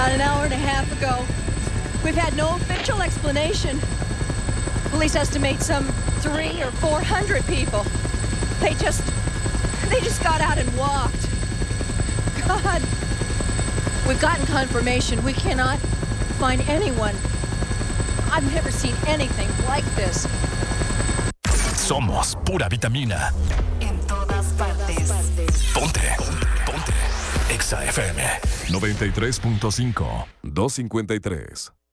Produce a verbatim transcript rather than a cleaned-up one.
About an hour and a half ago. We've had no official explanation. Police estimate some three or four hundred people. They just, they just got out and walked. God. We've gotten confirmation. We cannot find anyone. I've never seen anything like this. Somos pura vitamina. En todas partes. Ponte. Ponte. Exa F M. noventa y tres punto cinco, doscientos cincuenta y tres.